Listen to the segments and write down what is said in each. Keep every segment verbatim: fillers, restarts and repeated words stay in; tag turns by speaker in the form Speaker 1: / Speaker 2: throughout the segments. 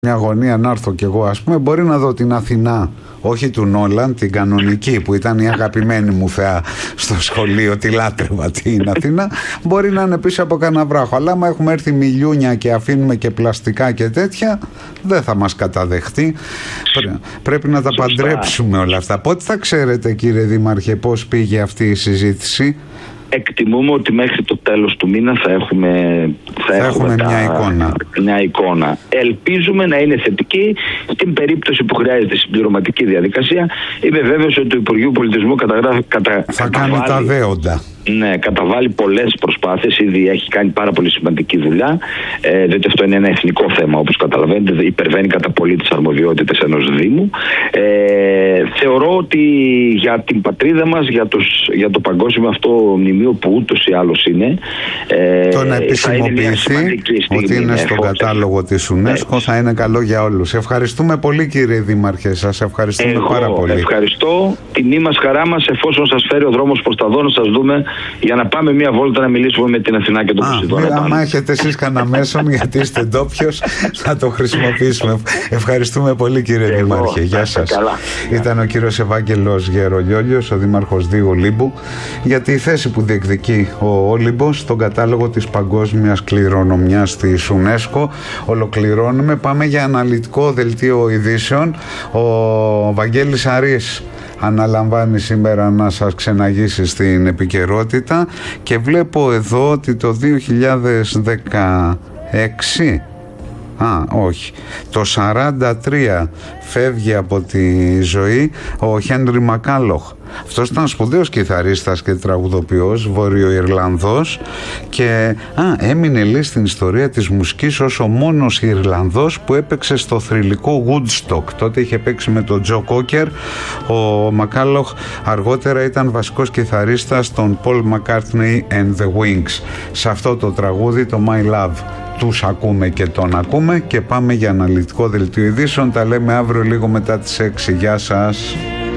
Speaker 1: μια αγωνία να έρθω κι εγώ, ας πούμε, μπορεί να δω την Αθηνά, όχι του Νόλαν, την κανονική που ήταν η αγαπημένη μου θεά στο σχολείο, τη λάτρευα την Αθηνά, μπορεί να είναι πίσω από κανένα βράχο. Αλλά άμα έχουμε έρθει μιλιούνια και αφήνουμε και πλαστικά και τέτοια, δεν θα μας καταδεχτεί. Πρέ, πρέπει να τα Σωστά. παντρέψουμε όλα αυτά. Πότε θα ξέρετε, κύριε Δήμαρχε, πώς πήγε αυτή η συζήτηση?
Speaker 2: Εκτιμούμε ότι μέχρι το τέλος του μήνα θα έχουμε, θα
Speaker 1: θα
Speaker 2: έχουμε,
Speaker 1: έχουμε
Speaker 2: τα,
Speaker 1: μια, εικόνα.
Speaker 2: μια εικόνα. Ελπίζουμε να είναι θετική. Στην περίπτωση που χρειάζεται συμπληρωματική διαδικασία, είμαι βέβαιος ότι το Υπουργείο Πολιτισμού καταγράφει, κατα,
Speaker 1: θα
Speaker 2: καταβάλει,
Speaker 1: κάνει τα δέοντα.
Speaker 2: Ναι, καταβάλει πολλές προσπάθειες, ήδη έχει κάνει πάρα πολύ σημαντική δουλειά, ε, διότι αυτό είναι ένα εθνικό θέμα, όπως καταλαβαίνετε, υπερβαίνει κατά πολύ τις αρμοδιότητες ενός Δήμου. Ε, θεωρώ ότι για την πατρίδα μας, για, τους, για το παγκόσμιο αυτό μνημείο που ούτως ή άλλως είναι, ε,
Speaker 1: το να επισημοποιηθεί ότι είναι στον κατάλογο της UNESCO, θα είναι καλό για όλους. Ευχαριστούμε πολύ, κύριε Δήμαρχε, σας ευχαριστούμε
Speaker 2: Εγώ
Speaker 1: πάρα πολύ.
Speaker 2: Ευχαριστώ, τιμή μας, χαρά μας, εφόσον σας φέρει ο δρόμος προς τα δω, να σας δούμε, για να πάμε μια βόλτα να μιλήσουμε με την Αθηνά και τον Ποσειδώνα.
Speaker 1: Αν έχετε εσείς κανένα μέσον, γιατί είστε ντόπιος, θα το χρησιμοποιήσουμε. Ευχαριστούμε πολύ, κύριε Εγώ, Δήμαρχε. Γεια σας. Καλά. Ήταν ο κύριος Ευάγγελος Γερολιόλιος, ο Δήμαρχος Δίου Ολύμπου, για τη θέση που διεκδικεί ο Όλυμπος στον κατάλογο της παγκόσμιας κληρονομιάς της UNESCO. Ολοκληρώνουμε. Πάμε για αναλυτικό δελτίο ειδήσεων. Ο Βαγγέλης Αρής αναλαμβάνει σήμερα να σας ξεναγήσει στην επικαιρότητα και βλέπω εδώ ότι το δύο χιλιάδες δεκαέξι, α όχι, το σαράντα τρία φεύγει από τη ζωή ο Χένρι Μακάλοχ. Αυτός ήταν σπουδαίος κιθαρίστας και τραγουδοποιός, Βόρειο-Ιρλανδός, και α, έμεινε λέει στην ιστορία της μουσικής ως ο μόνος Ιρλανδός που έπαιξε στο θρυλικό Woodstock. Τότε είχε παίξει με τον Τζο Κόκερ. Ο Μακάλοχ αργότερα ήταν βασικός κιθαρίστας των Paul McCartney and the Wings. Σε αυτό το τραγούδι, το My Love, τους ακούμε και τον ακούμε, και πάμε για αναλυτικό δελτίο ειδήσεων. Τα λέμε αύριο λίγο μετά τις έξι. Γεια σας.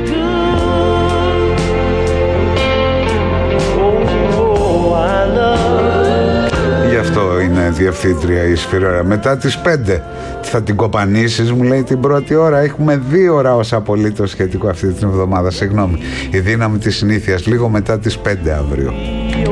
Speaker 1: Είναι διευθύντρια η Σφυρόρα. Μετά τις πέντε θα την κοπανίσεις, μου λέει, την πρώτη ώρα. Έχουμε δύο ώρα ως απολύτως σχετικό αυτή την εβδομάδα. Συγγνώμη. Η δύναμη της συνήθειας, λίγο μετά τις πέντε αύριο.